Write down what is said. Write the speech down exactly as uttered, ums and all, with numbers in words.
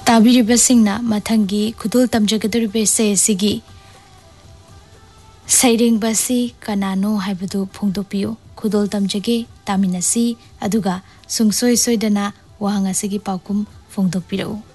ताबिरिबसिंगना मथंगी खुदुल तमजगदरिबे से सिगी सैरेंग बसी कनानो हाइबदु फोंदोपियो खुदुल तमजगे तामिनसी अदुगा सुंगसोय सोयदना वहांग असिगी पाउकुम फोंदोपिरौ।